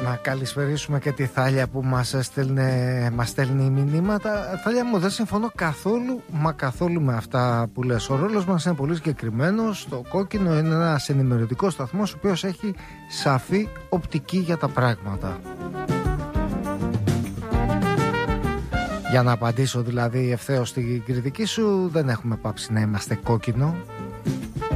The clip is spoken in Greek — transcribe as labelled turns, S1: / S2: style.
S1: Να καλησπερίσουμε και τη Θάλια που μας στέλνει μηνύματα. Θάλια μου, δεν συμφωνώ καθόλου με αυτά που λες. Ο ρόλος μας είναι πολύ συγκεκριμένος. Το Κόκκινο είναι ένας ενημερωτικός σταθμός ο οποίος έχει σαφή οπτική για τα πράγματα. Για να απαντήσω δηλαδή ευθέως στην κριτική σου, δεν έχουμε πάψει να είμαστε Κόκκινο.